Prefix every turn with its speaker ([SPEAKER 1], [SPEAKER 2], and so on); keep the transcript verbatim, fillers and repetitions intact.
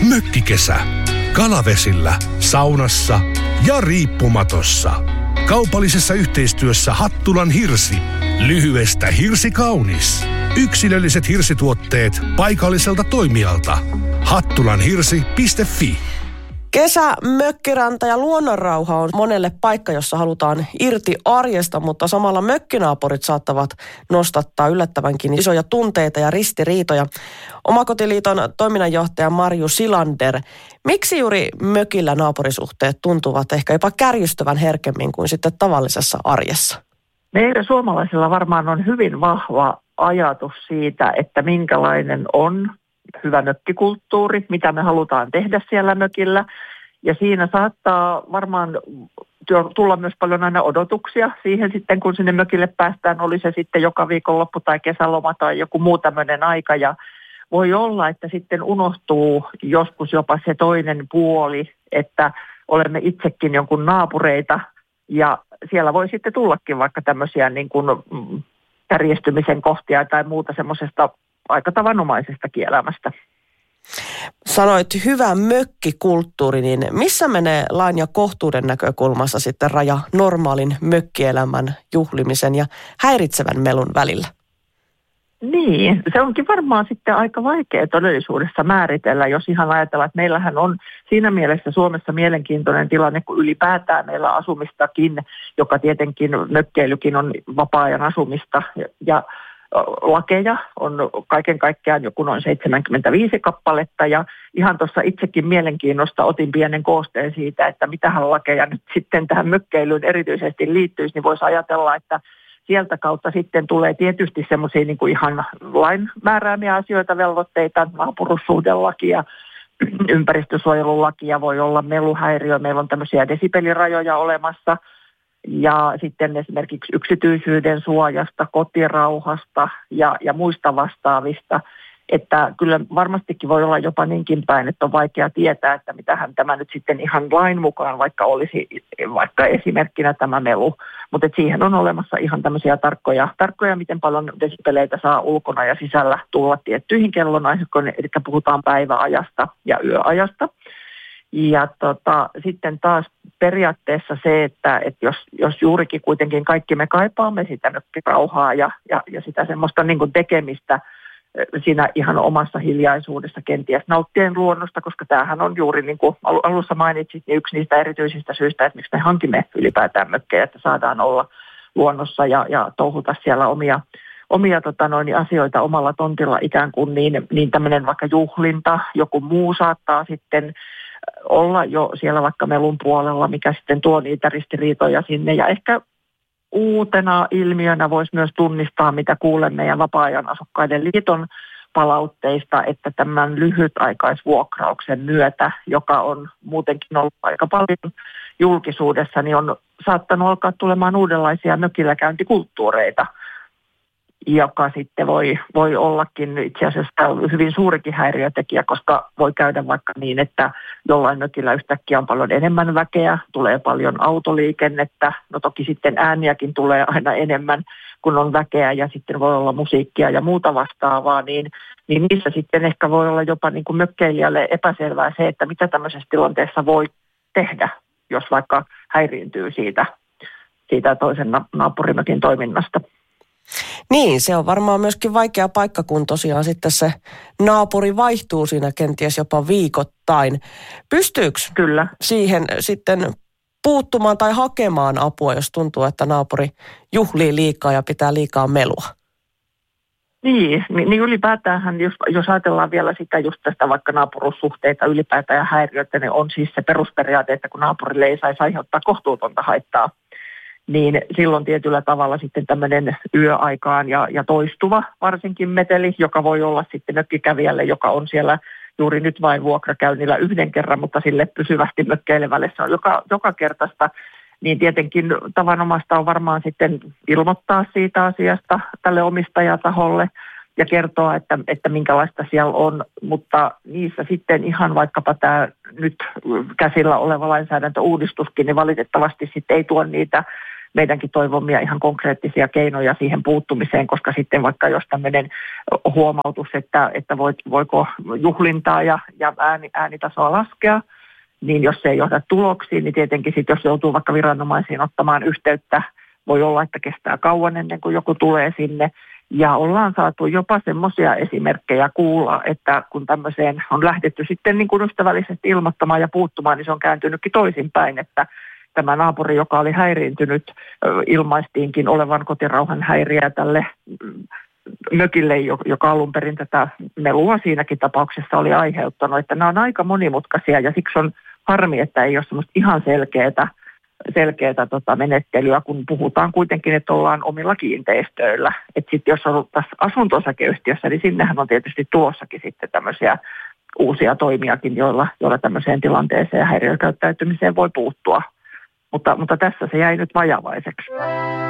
[SPEAKER 1] Mökkikesä. Kalavesillä, saunassa ja riippumatossa. Kaupallisessa yhteistyössä Hattulan hirsi. Lyhyestä hirsi kaunis. Yksilölliset hirsituotteet paikalliselta toimijalta. hattulanhirsi piste fi.
[SPEAKER 2] Kesä, mökkiranta ja luonnonrauha on monelle paikka, jossa halutaan irti arjesta, mutta samalla mökkinaapurit saattavat nostattaa yllättävänkin isoja tunteita ja ristiriitoja. Omakotiliiton toiminnanjohtaja Marju Silander, miksi juuri mökillä naapurisuhteet tuntuvat ehkä jopa kärjistyvän herkemmin kuin sitten tavallisessa arjessa?
[SPEAKER 3] Meillä suomalaisilla varmaan on hyvin vahva ajatus siitä, että minkälainen on hyvä mökkikulttuuri, mitä me halutaan tehdä siellä mökillä. Ja siinä saattaa varmaan tulla myös paljon aina odotuksia siihen sitten, kun sinne mökille päästään, oli se sitten joka viikonloppu tai kesäloma tai joku muu tämmöinen aika. Ja voi olla, että sitten unohtuu joskus jopa se toinen puoli, että olemme itsekin jonkun naapureita ja siellä voi sitten tullakin vaikka tämmöisiä niin kuin kärjestymisen kohtia tai muuta semmoisesta aika tavanomaisesta elämästä.
[SPEAKER 2] Sanoit hyvä mökkikulttuuri, niin missä menee lain ja kohtuuden näkökulmassa sitten raja normaalin mökkielämän juhlimisen ja häiritsevän melun välillä?
[SPEAKER 3] Niin, se onkin varmaan sitten aika vaikea todellisuudessa määritellä, jos ihan ajatellaan, että meillähän on siinä mielessä Suomessa mielenkiintoinen tilanne, kun ylipäätään meillä asumistakin, joka tietenkin mökkeilykin on vapaa-ajan asumista ja lakeja on kaiken kaikkiaan joku noin seitsemänkymmentäviisi kappaletta ja ihan tuossa itsekin mielenkiinnosta otin pienen koosteen siitä, että mitähän lakeja nyt sitten tähän mökkeilyyn erityisesti liittyisi, niin voisi ajatella, että sieltä kautta sitten tulee tietysti semmoisia niin kuin ihan lain määräämiä asioita, velvoitteita, naapurussuhdelakia, ympäristösuojelulakia, voi olla meluhäiriö, meillä on tämmöisiä desibelirajoja olemassa. Ja sitten esimerkiksi yksityisyyden suojasta, kotirauhasta ja, ja muista vastaavista, että kyllä varmastikin voi olla jopa niinkin päin, että on vaikea tietää, että mitähän tämä nyt sitten ihan lain mukaan vaikka olisi vaikka esimerkkinä tämä melu. Mutta siihen on olemassa ihan tämmöisiä tarkkoja, tarkkoja, miten paljon desibeleitä saa ulkona ja sisällä tulla tiettyihin kellonaikoihin, eli puhutaan päiväajasta ja yöajasta. Ja tota, sitten taas periaatteessa se, että, että jos, jos juurikin kuitenkin kaikki me kaipaamme sitä mökkirauhaa ja, ja, ja sitä semmoista niin kuin tekemistä siinä ihan omassa hiljaisuudessa kenties nauttien luonnosta, koska tämähän on juuri niin kuin alussa mainitsit, niin yksi niistä erityisistä syistä, että miksi me hankimme ylipäätään mökkejä, että saadaan olla luonnossa ja, ja touhuta siellä omia, omia tota noin, asioita omalla tontilla ikään kuin, niin, niin tämmöinen vaikka juhlinta, joku muu saattaa sitten olla jo siellä vaikka melun puolella, mikä sitten tuo niitä ristiriitoja sinne. Ja ehkä uutena ilmiönä voisi myös tunnistaa, mitä kuulemme ja vapaa-ajan asukkaiden liiton palautteista, että tämän lyhytaikaisvuokrauksen myötä, joka on muutenkin ollut aika paljon julkisuudessa, niin on saattanut alkaa tulemaan uudenlaisia mökilläkäyntikulttuureita, joka sitten voi, voi ollakin itse asiassa hyvin suurikin häiriötekijä, koska voi käydä vaikka niin, että jollain mökillä yhtäkkiä on paljon enemmän väkeä, tulee paljon autoliikennettä, no toki sitten ääniäkin tulee aina enemmän, kun on väkeä ja sitten voi olla musiikkia ja muuta vastaavaa, niin, niin niissä sitten ehkä voi olla jopa niin kuin mökkeilijälle epäselvää se, että mitä tämmöisessä tilanteessa voi tehdä, jos vaikka häiriintyy siitä, siitä toisen naapurimökin toiminnasta.
[SPEAKER 2] Niin, se on varmaan myöskin vaikea paikka, kun tosiaan sitten se naapuri vaihtuu siinä kenties jopa viikoittain. Pystyykö
[SPEAKER 3] Kyllä.
[SPEAKER 2] siihen sitten puuttumaan tai hakemaan apua, jos tuntuu, että naapuri juhlii liikaa ja pitää liikaa melua?
[SPEAKER 3] Niin, niin ylipäätään, jos, jos ajatellaan vielä sitä just tästä vaikka naapurussuhteita ylipäätään ja häiriöitä, niin on siis se perusperiaate, että kun naapurille ei saisi aiheuttaa kohtuutonta haittaa, niin silloin tietyllä tavalla sitten tämmöinen yöaikaan ja, ja toistuva varsinkin meteli, joka voi olla sitten mökkikävijälle, joka on siellä juuri nyt vain vuokrakäynnillä yhden kerran, mutta sille pysyvästi mökkeilevälle se on joka, joka kertaista, niin tietenkin tavanomaista on varmaan sitten ilmoittaa siitä asiasta tälle omistajataholle ja kertoa, että, että minkälaista siellä on, mutta niissä sitten ihan vaikkapa tämä nyt käsillä oleva lainsäädäntöuudistuskin, niin valitettavasti sitten ei tuo niitä meidänkin toivomia ihan konkreettisia keinoja siihen puuttumiseen, koska sitten vaikka jos tämmöinen huomautus, että, että voit, voiko juhlintaa ja, ja ääni, äänitasoa laskea, niin jos se ei johda tuloksiin, niin tietenkin sitten jos joutuu vaikka viranomaisiin ottamaan yhteyttä, voi olla, että kestää kauan ennen kuin joku tulee sinne. Ja ollaan saatu jopa semmoisia esimerkkejä kuulla, että kun tämmöiseen on lähdetty sitten niin kuin ystävällisesti ilmoittamaan ja puuttumaan, niin se on kääntynytkin toisinpäin, että tämä naapuri, joka oli häiriintynyt, ilmaistiinkin olevan kotirauhan häiriä tälle mökille, joka alun perin tätä melua siinäkin tapauksessa oli aiheuttanut. Että nämä on aika monimutkaisia ja siksi on harmi, että ei ole semmoista ihan selkeää, selkeää tota menettelyä, kun puhutaan kuitenkin, että ollaan omilla kiinteistöillä. Että sitten jos on tässä asunto-osakeyhtiössä, niin sinnehän on tietysti tulossakin sitten tämmöisiä uusia toimiakin, joilla, joilla tämmöiseen tilanteeseen ja häiriökäyttäytymiseen voi puuttua. Mutta, mutta tässä se jäi nyt vajavaiseksi.